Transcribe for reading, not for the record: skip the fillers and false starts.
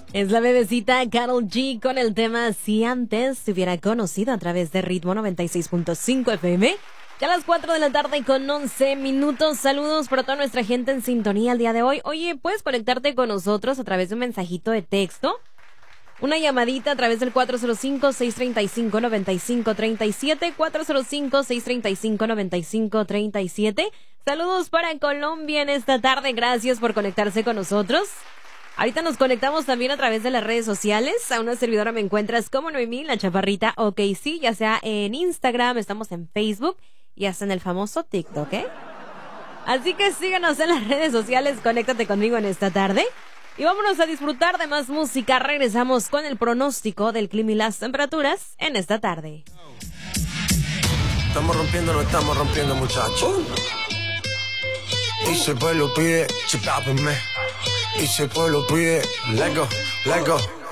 Es la bebecita Karol G con el tema Si antes te hubiera conocido a través de Ritmo 96.5 FM. Ya a las 4 de la tarde con 11 minutos. Saludos para toda nuestra gente en sintonía el día de hoy. Oye, puedes conectarte con nosotros a través de un mensajito de texto. Una llamadita a través del 405-635-9537. 405-635-9537. Saludos para Colombia en esta tarde. Gracias por conectarse con nosotros. Ahorita nos conectamos también a través de las redes sociales. A una servidora me encuentras como Noemí, la chaparrita OKC, ya sea en Instagram, estamos en Facebook y hasta en el famoso TikTok, ¿eh? Así que síguenos en las redes sociales, conéctate conmigo en esta tarde. Y vámonos a disfrutar de más música. Regresamos con el pronóstico del clima y las temperaturas en esta tarde. Estamos rompiendo, no estamos rompiendo, muchachos. Y si el pueblo pide, chipápenme. Y si el pueblo pide, let go, let go.